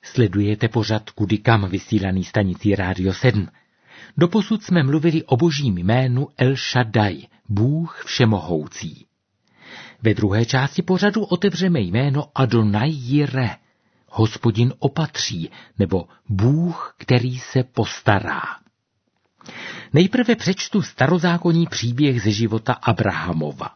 Sledujete pořad Kudy kam, vysílaný stanicí Rádio 7. Doposud jsme mluvili o božím jménu El Shaddai, Bůh všemohoucí. Ve druhé části pořadu otevřeme jméno Adonai Jireh, Hospodin opatří, nebo Bůh, který se postará. Nejprve přečtu starozákonní příběh ze života Abrahamova.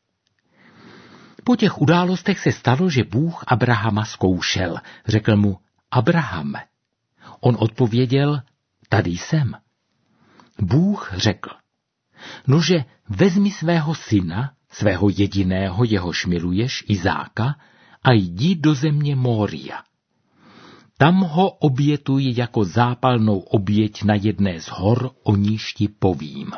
Po těch událostech se stalo, že Bůh Abrahama zkoušel. Řekl mu: Abrahame. On odpověděl: Tady jsem. Bůh řekl: Nože vezmi svého syna, svého jediného, jehož miluješ, Izáka, a jdi do země Mória. Tam ho obětuj jako zápalnou oběť na jedné z hor, o níž ti povím.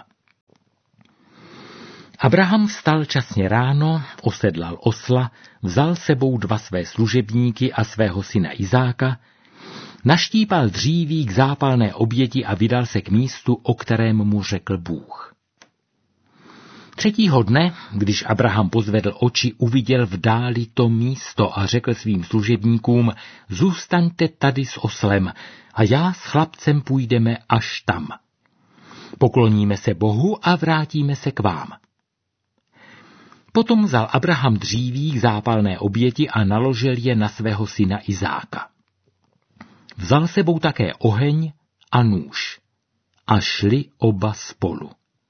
Abraham vstal časně ráno, osedlal osla, vzal sebou 2 své služebníky a svého syna Izáka, naštípal dříví k zápalné oběti a vydal se k místu, o kterém mu řekl Bůh. 3. dne, když Abraham pozvedl oči, uviděl v dáli to místo a řekl svým služebníkům: Zůstaňte tady s oslem a já s chlapcem půjdeme až tam. Pokloníme se Bohu a vrátíme se k vám. Potom vzal Abraham dříví k zápalné oběti a naložil je na svého syna Izáka. Vzal sebou také oheň a nůž a šli oba spolu.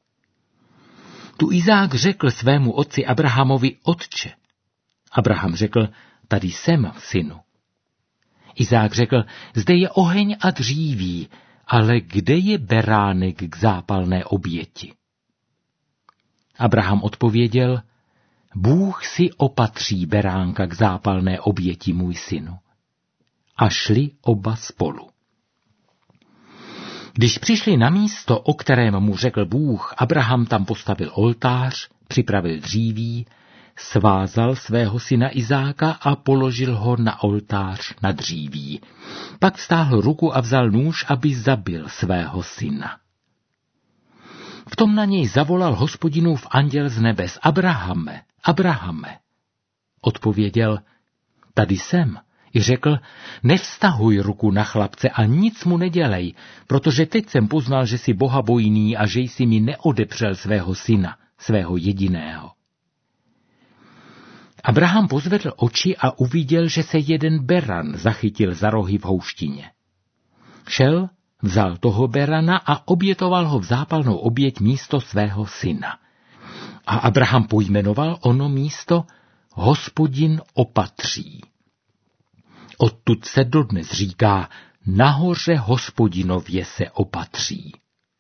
Tu Izák řekl svému otci Abrahamovi: Otče. Abraham řekl: Tady jsem, synu. Izák řekl: Zde je oheň a dříví, ale kde je beránek k zápalné oběti? Abraham odpověděl: Bůh si opatří beránka k zápalné oběti, můj synu. A šli oba spolu. Když přišli na místo, o kterém mu řekl Bůh, Abraham tam postavil oltář, připravil dříví, svázal svého syna Izáka a položil ho na oltář na dříví. Pak vztáhl ruku a vzal nůž, aby zabil svého syna. V tom na něj zavolal Hospodinův anděl z nebes: Abrahame, Abrahame. Odpověděl: Tady jsem. I řekl: Nevztahuj ruku na chlapce a nic mu nedělej, protože teď jsem poznal, že jsi bohabojný a že jsi mi neodepřel svého syna, svého jediného. Abraham pozvedl oči a uviděl, že se jeden beran zachytil za rohy v houštině. Šel, vzal toho berana a obětoval ho v zápalnou oběť místo svého syna. A Abraham pojmenoval ono místo Hospodin opatří. Odtud se dodnes říká: nahoře Hospodinově se opatří.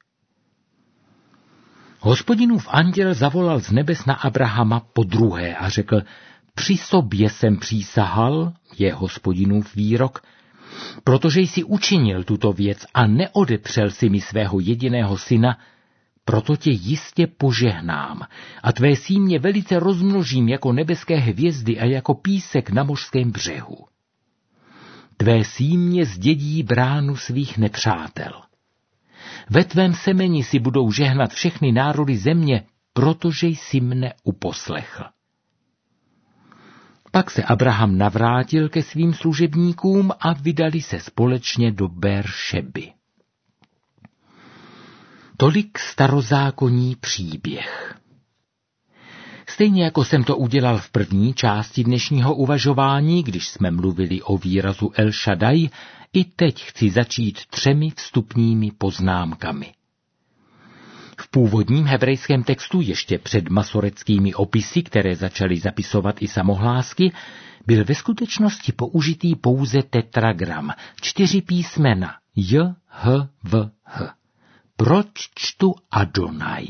Hospodinův anděl zavolal z nebes na Abrahama podruhé a řekl: Při sobě jsem přísahal, je Hospodinův výrok, protože jsi učinil tuto věc a neodepřel si mi svého jediného syna, proto tě jistě požehnám a tvé símě velice rozmnožím jako nebeské hvězdy a jako písek na mořském břehu. Tvé símě zdědí bránu svých nepřátel. Ve tvém semeni si budou žehnat všechny národy země, protože jsi mne uposlechl. Pak se Abraham navrátil ke svým služebníkům a vydali se společně do Bér-šeby. Tolik starozákonní příběh. Stejně jako jsem to udělal v první části dnešního uvažování, když jsme mluvili o výrazu El Shaddai, i teď chci začít 3 vstupními poznámkami. V původním hebrejském textu ještě před masoreckými opisy, které začaly zapisovat i samohlásky, byl ve skutečnosti použitý pouze tetragram, 4 písmena J, H, V, H. Proč čtu Adonai?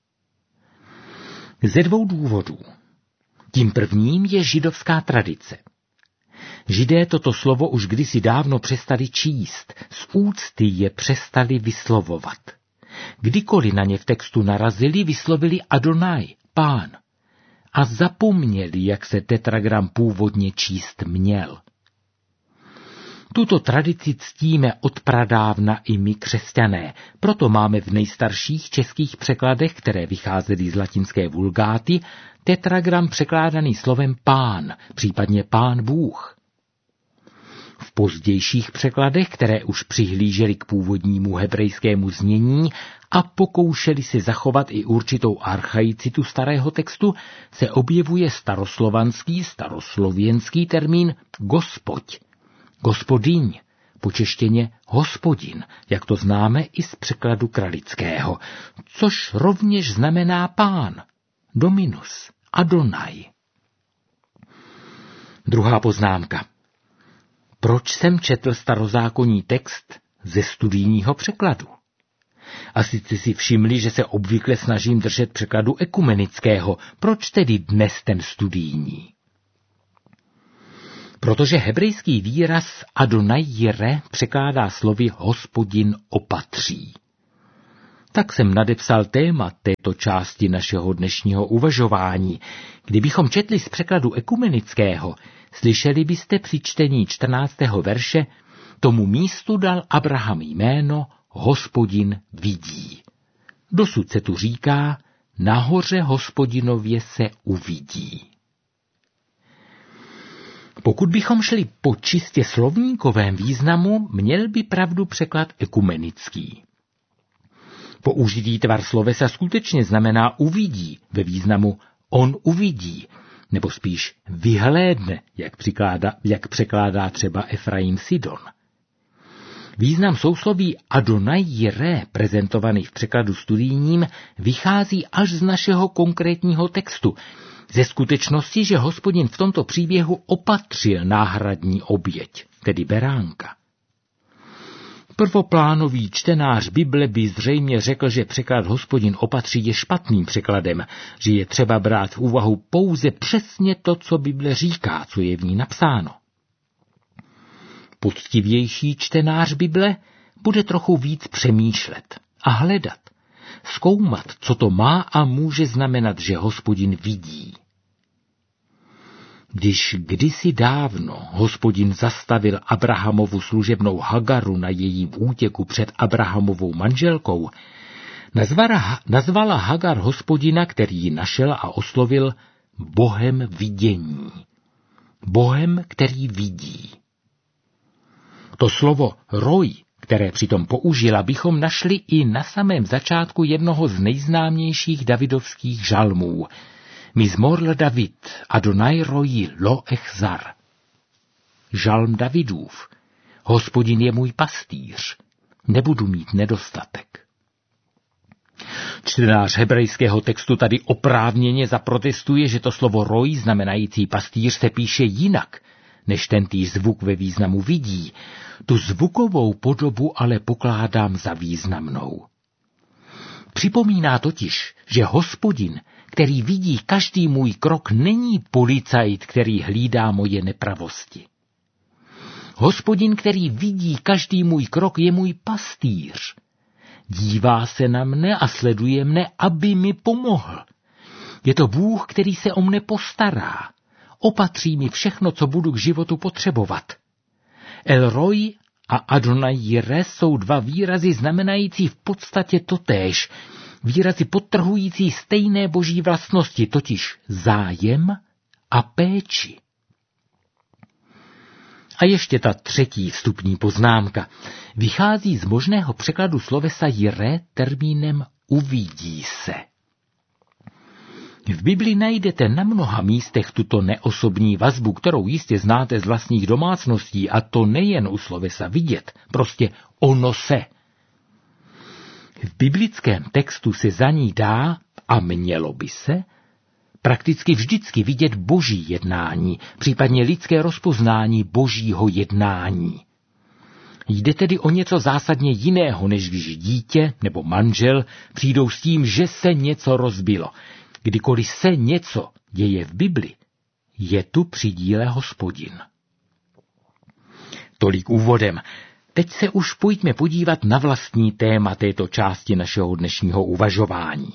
Ze 2 důvodů. Tím prvním je židovská tradice. Židé toto slovo už kdysi dávno přestali číst, z úcty je přestali vyslovovat. Kdykoliv na ně v textu narazili, vyslovili Adonai, Pán, a zapomněli, jak se tetragram původně číst měl. Tuto tradici ctíme od pradávna i my křesťané, proto máme v nejstarších českých překladech, které vycházely z latinské vulgáty, tetragram překládaný slovem Pán, případně Pán Bůh. V pozdějších překladech, které už přihlížely k původnímu hebrejskému znění a pokoušeli se zachovat i určitou archaicitu starého textu, se objevuje staroslověnský termín Gospodь, Gospodyň, po češtěně Hospodin, jak to známe i z překladu Kralického, což rovněž znamená pán, Dominus, Adonai. Druhá poznámka. Proč jsem četl starozákonní text ze studijního překladu? Asi jste si všimli, že se obvykle snažím držet překladu ekumenického. Proč tedy dnes ten studijní? Protože hebrejský výraz Adonai Jire překládá slovy Hospodin opatří. Tak jsem nadepsal téma této části našeho dnešního uvažování. Kdybychom četli z překladu ekumenického, slyšeli byste při čtení 14. verše: tomu místu dal Abraham jméno Hospodin vidí. Dosud se tu říká, nahoře Hospodinově se uvidí. Pokud bychom šli po čistě slovníkovém významu, měl by pravdu překlad ekumenický. Použitý tvar slovesa skutečně znamená uvidí ve významu on uvidí, nebo spíš vyhlédne, jak překládá třeba Efraim Sidon. Význam sousloví Adonai Jire, prezentovaný v překladu studijním, vychází až z našeho konkrétního textu, ze skutečnosti, že Hospodin v tomto příběhu opatřil náhradní oběť, tedy beránka. Prvoplánový čtenář Bible by zřejmě řekl, že překlad Hospodin opatří je špatným překladem, že je třeba brát v úvahu pouze přesně to, co Bible říká, co je v ní napsáno. Poctivější čtenář Bible bude trochu víc přemýšlet a hledat, zkoumat, co to má a může znamenat, že Hospodin vidí. Když kdysi dávno Hospodin zastavil Abrahamovu služebnou Hagaru na jejím útěku před Abrahamovou manželkou, nazvala Hagar Hospodina, který ji našel a oslovil, Bohem vidění. Bohem, který vidí. To slovo roj, které přitom použila, bychom našli i na samém začátku jednoho z nejznámějších davidovských žalmů. Mizmor David, Adonai roji lo echzar. Žalm Davidův. Hospodin je můj pastýř, nebudu mít nedostatek. Čtenář hebrejského textu tady oprávněně zaprotestuje, že to slovo roj, znamenající pastýř, se píše jinak, než tentýž zvuk ve významu vidí. Tu zvukovou podobu ale pokládám za významnou. Připomíná totiž, že Hospodin, který vidí každý můj krok, není policajt, který hlídá moje nepravosti. Hospodin, který vidí každý můj krok, je můj pastýř. Dívá se na mne a sleduje mne, aby mi pomohl. Je to Bůh, který se o mne postará. Opatří mi všechno, co budu k životu potřebovat. El Roj a Adonai Jire jsou dva výrazy znamenající v podstatě totéž, výrazy podtrhující stejné boží vlastnosti, totiž zájem a péči. A ještě ta třetí vstupní poznámka vychází z možného překladu slovesa Jire termínem uvidí se. V Bibli najdete na mnoha místech tuto neosobní vazbu, kterou jistě znáte z vlastních domácností, a to nejen u slovesa vidět, prostě ono se. V biblickém textu se za ní dá, a mělo by se, prakticky vždycky vidět boží jednání, případně lidské rozpoznání božího jednání. Jde tedy o něco zásadně jiného, než když dítě nebo manžel přijdou s tím, že se něco rozbilo. Kdykoliv se něco děje v Bibli, je tu při díle Hospodin. Tolik úvodem. Teď se už pojďme podívat na vlastní téma této části našeho dnešního uvažování.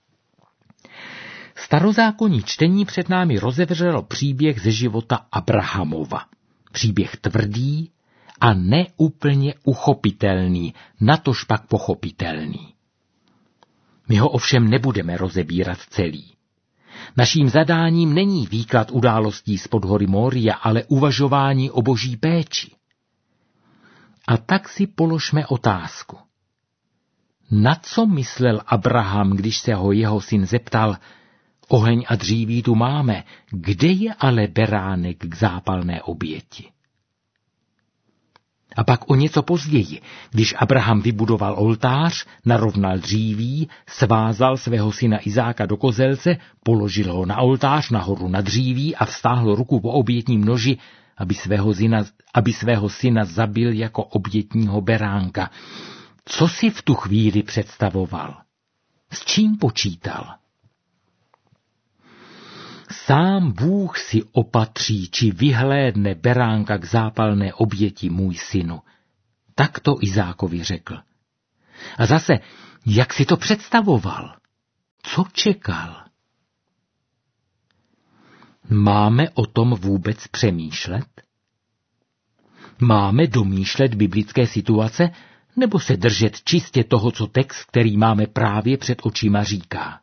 Starozákonní čtení před námi rozevřelo příběh ze života Abrahamova. Příběh tvrdý a neúplně uchopitelný, natož pak pochopitelný. My ho ovšem nebudeme rozebírat celý. Naším zadáním není výklad událostí spod hory Moria, ale uvažování o boží péči. A tak si položme otázku. Na co myslel Abraham, když se ho jeho syn zeptal, oheň a dříví tu máme, kde je ale beránek k zápalné oběti? A pak o něco později, když Abraham vybudoval oltář, narovnal dříví, svázal svého syna Izáka do kozelce, položil ho na oltář nahoru na dříví a vztáhl ruku po obětním noži, aby svého syna zabil jako obětního beránka. Co si v tu chvíli představoval? S čím počítal? Sám Bůh si opatří či vyhlédne beránka k zápalné oběti, můj synu. Tak to Izákovi řekl. A zase, jak si to představoval? Co čekal? Máme o tom vůbec přemýšlet? Máme domýšlet biblické situace, nebo se držet čistě toho, co text, který máme právě před očima, říká?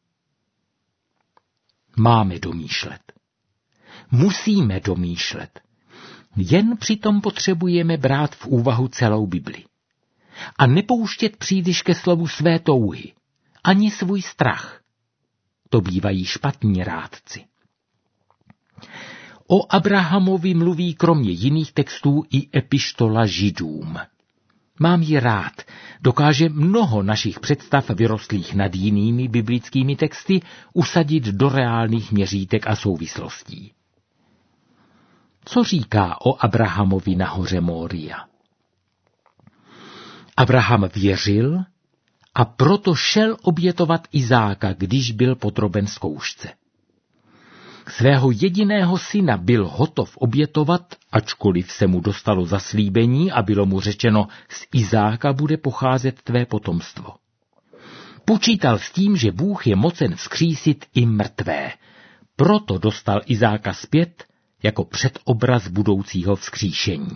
Máme domýšlet. Musíme domýšlet. Jen přitom potřebujeme brát v úvahu celou Bibli. A nepouštět příliš ke slovu své touhy, ani svůj strach. To bývají špatní rádci. O Abrahamovi mluví kromě jiných textů i epištola Židům. Mám ji rád, dokáže mnoho našich představ vyrostlých nad jinými biblickými texty usadit do reálných měřítek a souvislostí. Co říká o Abrahamovi na hoře Mória? Abraham věřil a proto šel obětovat Izáka, když byl podroben zkoušce. Svého jediného syna byl hotov obětovat, ačkoliv se mu dostalo zaslíbení a bylo mu řečeno, z Izáka bude pocházet tvé potomstvo. Počítal s tím, že Bůh je mocen vzkřísit i mrtvé. Proto dostal Izáka zpět jako předobraz budoucího vzkříšení.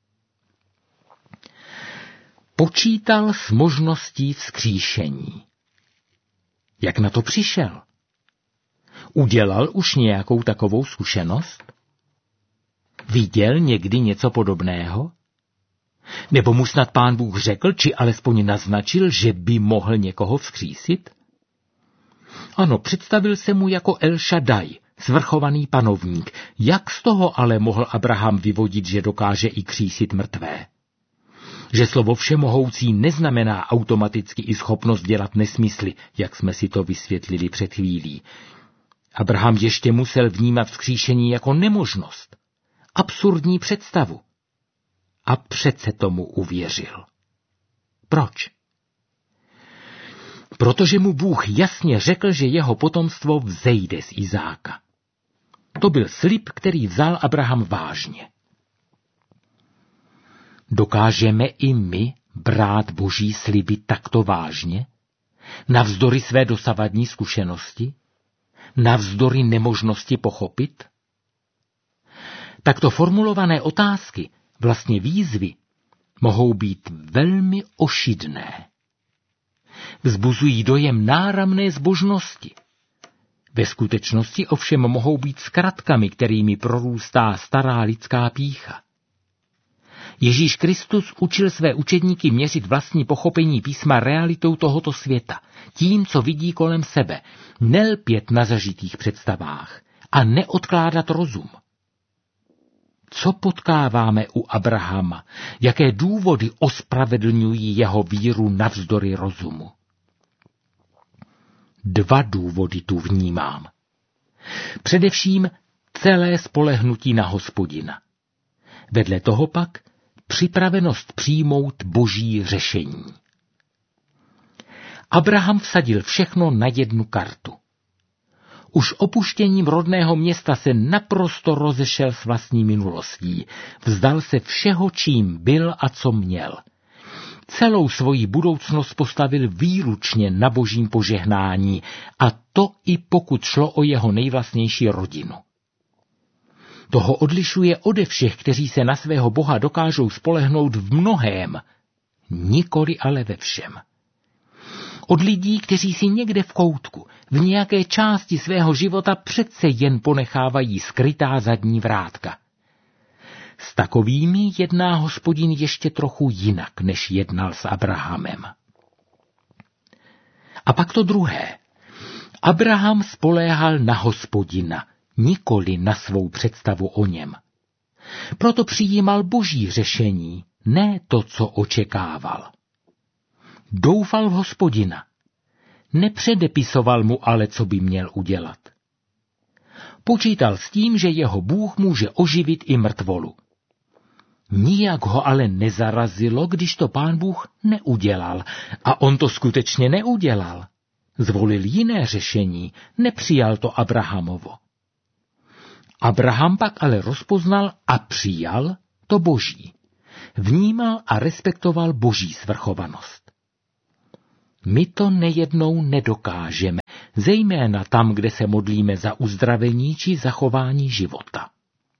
Počítal s možností vzkříšení. Jak na to přišel? Udělal už nějakou takovou zkušenost? Viděl někdy něco podobného? Nebo mu snad Pán Bůh řekl, či alespoň naznačil, že by mohl někoho vzkřísit? Ano, představil se mu jako El Shaddai, svrchovaný panovník. Jak z toho ale mohl Abraham vyvodit, že dokáže i křísit mrtvé? Že slovo všemohoucí neznamená automaticky i schopnost dělat nesmysly, jak jsme si to vysvětlili před chvílí. Abraham ještě musel vnímat vzkříšení jako nemožnost, absurdní představu. A přece tomu uvěřil. Proč? Protože mu Bůh jasně řekl, že jeho potomstvo vzejde z Izáka. To byl slib, který vzal Abraham vážně. Dokážeme i my brát Boží sliby takto vážně? Navzdory své dosavadní zkušenosti? Navzdory nemožnosti pochopit? Takto formulované otázky, vlastně výzvy, mohou být velmi ošidné. Vzbuzují dojem náramné zbožnosti. Ve skutečnosti ovšem mohou být zkratkami, kterými prorůstá stará lidská pýcha. Ježíš Kristus učil své učedníky měřit vlastní pochopení písma realitou tohoto světa, tím, co vidí kolem sebe, nelpět na zažitých představách a neodkládat rozum. Co potkáváme u Abrahama? Jaké důvody ospravedlňují jeho víru navzdory rozumu? 2 důvody tu vnímám. Především celé spolehnutí na Hospodina. Vedle toho pak připravenost přijmout Boží řešení. Abraham vsadil všechno na jednu kartu. Už opuštěním rodného města se naprosto rozešel s vlastní minulostí. Vzdal se všeho, čím byl a co měl. Celou svoji budoucnost postavil výlučně na Božím požehnání, a to i pokud šlo o jeho nejvlastnější rodinu. Toho odlišuje ode všech, kteří se na svého Boha dokážou spolehnout v mnohém, nikoli ale ve všem. Od lidí, kteří si někde v koutku, v nějaké části svého života přece jen ponechávají skrytá zadní vrátka. S takovými jedná Hospodin ještě trochu jinak, než jednal s Abrahamem. A pak to druhé. Abraham spoléhal na Hospodina, nikoli na svou představu o něm. Proto přijímal boží řešení, ne to, co očekával. Doufal v Hospodina. Nepředepisoval mu ale, co by měl udělat. Počítal s tím, že jeho Bůh může oživit i mrtvolu. Nijak ho ale nezarazilo, když to Pán Bůh neudělal. A on to skutečně neudělal. Zvolil jiné řešení, nepřijal to Abrahamovo. Abraham pak ale rozpoznal a přijal to boží. Vnímal a respektoval boží svrchovanost. My to nejednou nedokážeme, zejména tam, kde se modlíme za uzdravení či zachování života.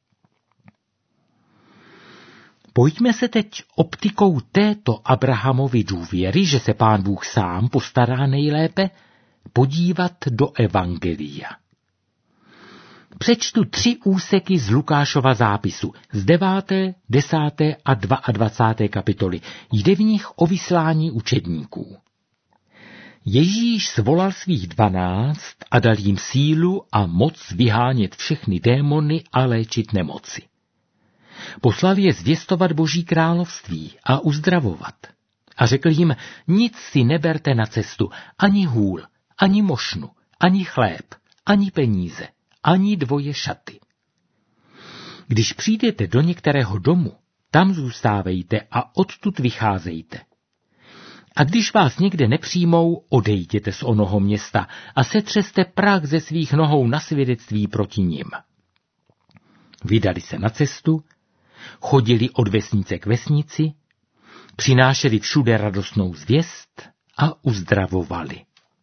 Pojďme se teď optikou této Abrahamovy důvěry, že se Pán Bůh sám postará nejlépe, podívat do Evangelia. Přečtu 3 úseky z Lukášova zápisu, z 9., 10. a 22. kapitoly. Jde v nich o vyslání učedníků. Ježíš svolal svých 12 a dal jim sílu a moc vyhánět všechny démony a léčit nemoci. Poslal je zvěstovat Boží království a uzdravovat. A řekl jim, nic si neberte na cestu, ani hůl, ani mošnu, ani chléb, ani peníze, ani 2 šaty. Když přijdete do některého domu, tam zůstávejte a odtud vycházejte. A když vás někde nepřijmou, odejděte z onoho města a setřeste prach ze svých nohou na svědectví proti nim. Vydali se na cestu, chodili od vesnice k vesnici, přinášeli všude radostnou zvěst a uzdravovali.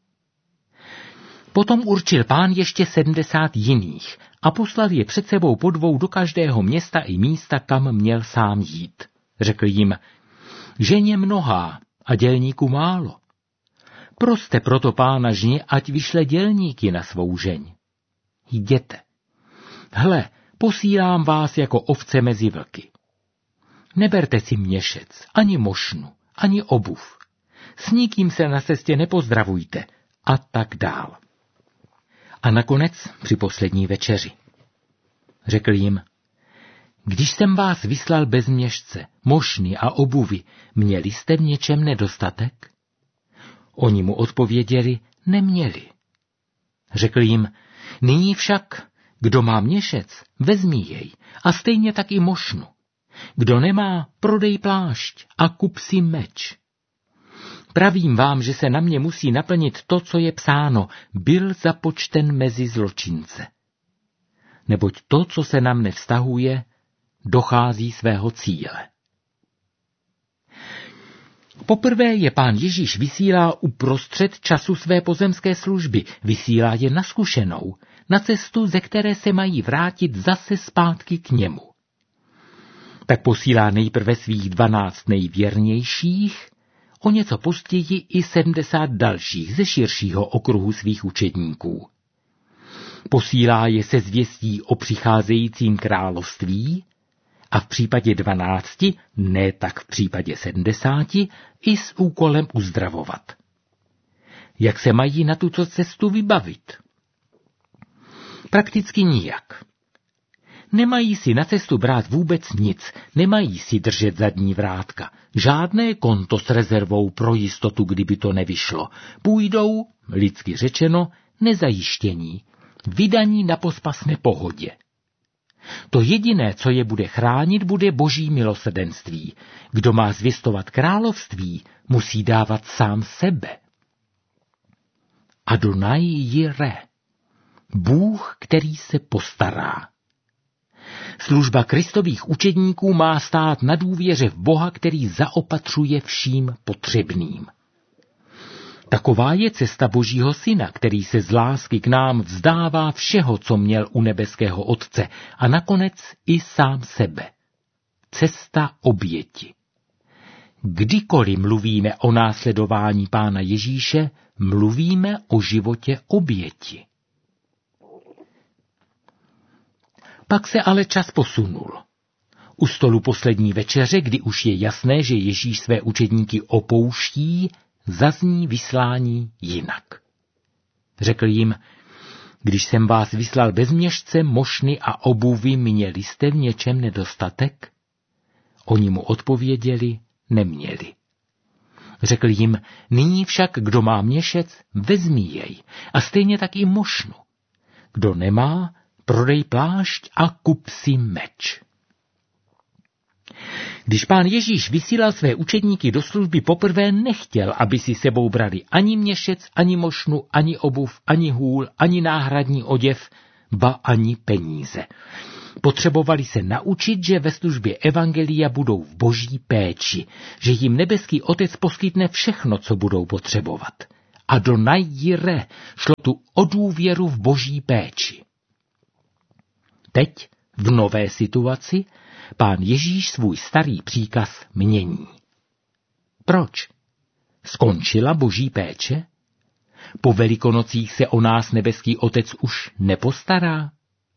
Potom určil Pán ještě 70 jiných a poslal je před sebou po 2 do každého města i místa, kam měl sám jít. Řekl jim, ženě mnohá a dělníků málo. Proste proto Pána žně, ať vyšle dělníky na svou žeň. Jděte. Hle, posílám vás jako ovce mezi vlky. Neberte si měšec, ani mošnu, ani obuv. S nikým se na cestě nepozdravujte a tak dál. A nakonec při poslední večeři. Řekl jim, když jsem vás vyslal bez měšce, mošny a obuvy, měli jste v něčem nedostatek? Oni mu odpověděli, neměli. Řekl jim, nyní však, kdo má měšec, vezmi jej a stejně tak i mošnu. Kdo nemá, prodej plášť a kup si meč. Pravím vám, že se na mě musí naplnit to, co je psáno, byl započten mezi zločince. Neboť to, co se na mne vztahuje, dochází svého cíle. Poprvé je Pán Ježíš vysílá uprostřed času své pozemské služby, vysílá je na zkušenou, na cestu, ze které se mají vrátit zase zpátky k němu. Tak posílá nejprve svých 12 nejvěrnějších, o něco později i 70 dalších ze širšího okruhu svých učedníků. Posílá je se zvěstí o přicházejícím království a v případě 12, ne tak v případě 70, i s úkolem uzdravovat. Jak se mají na tuto cestu vybavit? Prakticky nijak. Nemají si na cestu brát vůbec nic, nemají si držet zadní vrátka, žádné konto s rezervou pro jistotu, kdyby to nevyšlo. Půjdou, lidsky řečeno, nezajištění, vydaní na pospas nepohodě. To jediné, co je bude chránit, bude boží milosrdenství. Kdo má zvěstovat království, musí dávat sám sebe. Adonai Jireh, Bůh, který se postará. Služba Kristových učedníků má stát na důvěře v Boha, který zaopatřuje vším potřebným. Taková je cesta Božího Syna, který se z lásky k nám vzdává všeho, co měl u nebeského Otce, a nakonec i sám sebe. Cesta oběti. Kdykoliv mluvíme o následování Pána Ježíše, mluvíme o životě oběti. Pak se ale čas posunul. U stolu poslední večeře, kdy už je jasné, že Ježíš své učedníky opouští, zazní vyslání jinak. Řekl jim: Když jsem vás vyslal bez měšce, mošny a obuvy, měli jste v něčem nedostatek? Oni mu odpověděli: Neměli. Řekl jim: Nyní však, kdo má měšec, vezmi jej, a stejně tak i mošnu. Kdo nemá, prodej plášť a kup si meč. Když Pán Ježíš vysílal své učedníky do služby poprvé, nechtěl, aby si sebou brali ani měšec, ani mošnu, ani obuv, ani hůl, ani náhradní oděv, ba ani peníze. Potřebovali se naučit, že ve službě evangelia budou v boží péči, že jim nebeský Otec poskytne všechno, co budou potřebovat. A do najire šlo tu o důvěru v boží péči. Teď, v nové situaci, Pán Ježíš svůj starý příkaz mění. Proč? Skončila boží péče? Po Velikonocích se o nás nebeský Otec už nepostará?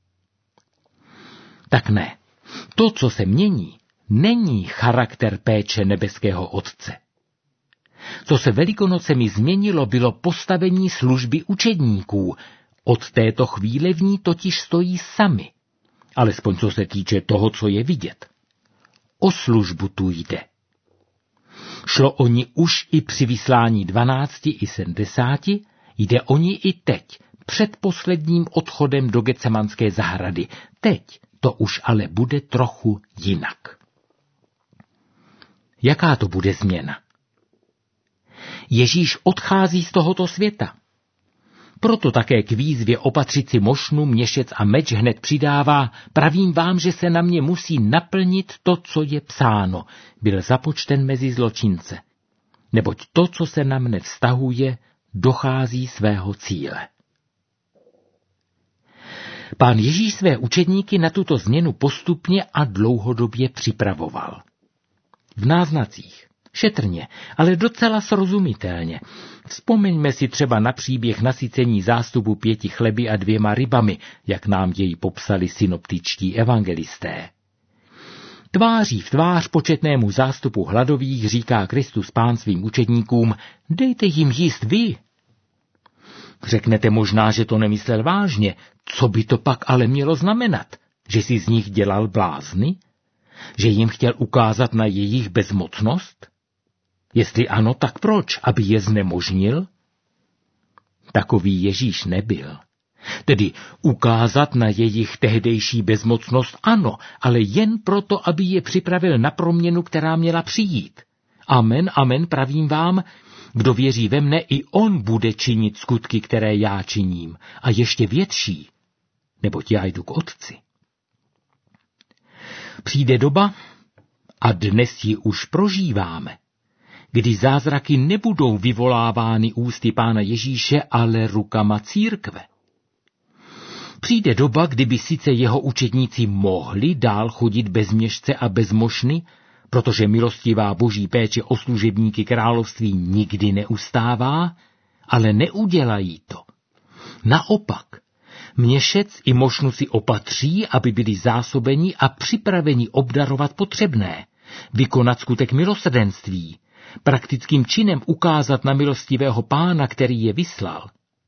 Tak ne. To, co se mění, není charakter péče nebeského Otce. Co se Velikonocemi změnilo, bylo postavení služby učedníků. Od této chvíle v ní totiž stojí sami. Alespoň co se týče toho, co je vidět. O službu tu jde. Šlo o ní už i při vyslání 12 i 70, jde o ní i teď, před posledním odchodem do Getsemanské zahrady. Teď to už ale bude trochu jinak. Jaká to bude změna? Ježíš odchází z tohoto světa. Proto také k výzvě opatřit si mošnu, měšec a meč hned přidává: Pravím vám, že se na mě musí naplnit to, co je psáno. Byl započten mezi zločince. Neboť to, co se na mne vztahuje, dochází svého cíle. Pán Ježíš své učedníky na tuto změnu postupně a dlouhodobě připravoval. V náznacích, šetrně, ale docela srozumitelně. Vzpomeňme si třeba na příběh nasycení zástupu 5 chleby a 2 rybami, jak nám jej popsali synoptičtí evangelisté. Tváří v tvář početnému zástupu hladových říká Kristus Pán svým učedníkům: Dejte jim jíst vy. Řeknete možná, že to nemyslel vážně. Co by to pak ale mělo znamenat? Že si z nich dělal blázny? Že jim chtěl ukázat na jejich bezmocnost? Jestli ano, tak proč? Aby je znemožnil? Takový Ježíš nebyl. Tedy ukázat na jejich tehdejší bezmocnost ano, ale jen proto, aby je připravil na proměnu, která měla přijít. Amen, amen, pravím vám, kdo věří ve mne, i on bude činit skutky, které já činím, a ještě větší, neboť já jdu k Otci. Přijde doba, a dnes ji už prožíváme, kdy zázraky nebudou vyvolávány ústy Pána Ježíše, ale rukama církve. Přijde doba, kdyby sice jeho učedníci mohli dál chodit bez měšce a bez mošny, protože milostivá boží péče o služebníky království nikdy neustává, ale neudělají to. Naopak, měšec i mošnu si opatří, aby byli zásobeni a připraveni obdarovat potřebné, vykonat skutek milosrdenství, praktickým činem ukázat na milostivého Pána, který je vyslal.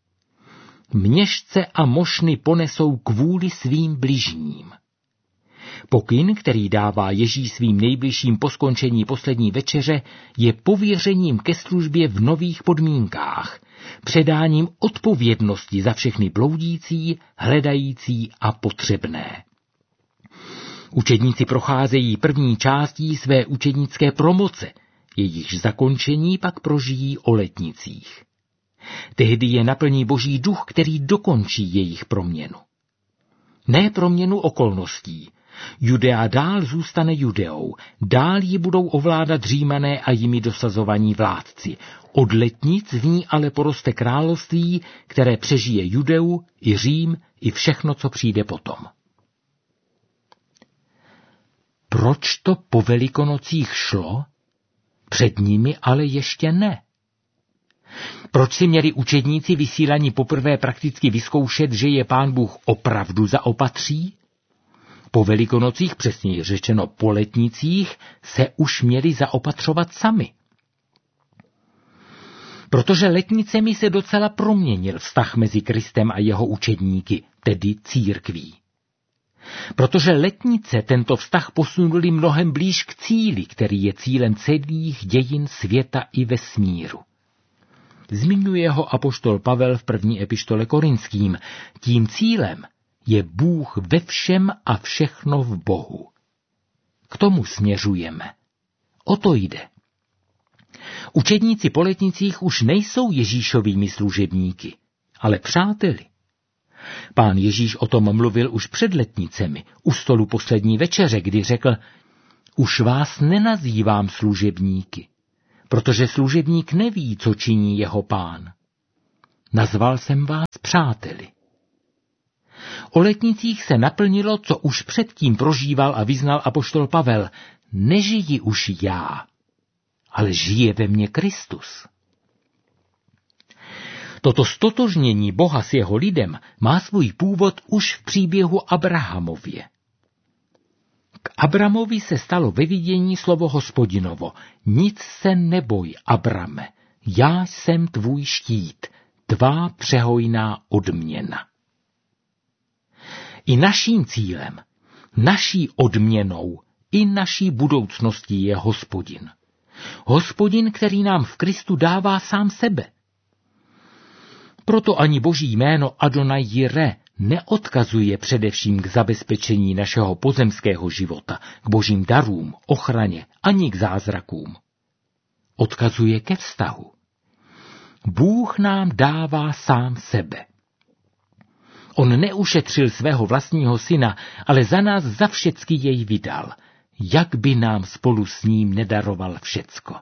Měšce a mošny ponesou kvůli svým bližním. Pokyn, který dává Ježíš svým nejbližším po skončení poslední večeře, je pověřením ke službě v nových podmínkách, předáním odpovědnosti za všechny bloudící, hledající a potřebné. Učedníci procházejí první částí své učednické promoce, jejichž zakončení pak prožijí o letnicích. Tehdy je naplní Boží duch, který dokončí jejich proměnu. Ne proměnu okolností. Judea dál zůstane Judeou, dál ji budou ovládat Římané a jimi dosazovaní vládci. Od letnic v ní ale poroste království, které přežije Judeu i Řím i všechno, co přijde potom. Proč to po Velikonocích šlo? Před nimi ale ještě ne. Proč si měli učedníci vysílaní poprvé prakticky vyzkoušet, že je Pán Bůh opravdu zaopatří? Po Velikonocích, přesněji řečeno po letnicích, se už měli zaopatřovat sami. Protože letnicemi se docela proměnil vztah mezi Kristem a jeho učedníky, tedy církví. Protože letnice tento vztah posunuli mnohem blíž k cíli, který je cílem celých dějin světa i vesmíru. Zmiňuje ho apoštol Pavel v první epištole Korinským. Tím cílem je Bůh ve všem a všechno v Bohu. K tomu směřujeme. O to jde. Učedníci po letnicích už nejsou Ježíšovými služebníky, ale přáteli. Pán Ježíš o tom mluvil už před letnicemi, u stolu poslední večeře, kdy řekl: už vás nenazývám služebníky, protože služebník neví, co činí jeho pán. Nazval jsem vás přáteli. O letnicích se naplnilo, co už předtím prožíval a vyznal apoštol Pavel: nežiji už já, ale žije ve mně Kristus. Toto stotožnění Boha s jeho lidem má svůj původ už v příběhu Abrahamově. K Abramovi se stalo ve vidění slovo Hospodinovo: nic se neboj, Abrame, já jsem tvůj štít, tvá přehojná odměna. I naším cílem, naší odměnou i naší budoucností je Hospodin. Hospodin, který nám v Kristu dává sám sebe. Proto ani Boží jméno Adonai Jireh neodkazuje především k zabezpečení našeho pozemského života, k božím darům, ochraně, ani k zázrakům. Odkazuje ke vztahu. Bůh nám dává sám sebe. On neušetřil svého vlastního syna, ale za nás za všecky jej vydal. Jak by nám spolu s ním nedaroval všecko?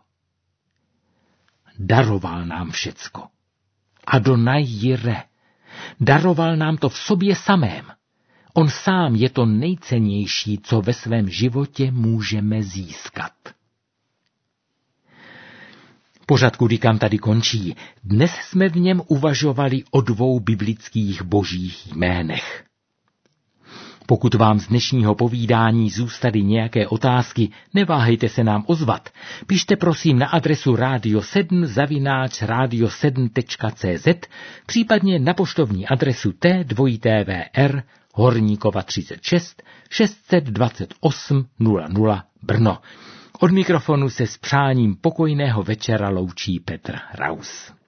Daroval nám všecko. Adonai Jireh. Daroval nám to v sobě samém. On sám je to nejcennější, co ve svém životě můžeme získat. Pořad Kudy kam tady končí. Dnes jsme v něm uvažovali o 2 biblických božích jménech. Pokud vám z dnešního povídání zůstaly nějaké otázky, neváhejte se nám ozvat. Pište prosím na adresu radio7@radio7.cz, případně na poštovní adresu T2TVR Horníkova 36 628 00 Brno. Od mikrofonu se s přáním pokojného večera loučí Petr Raus.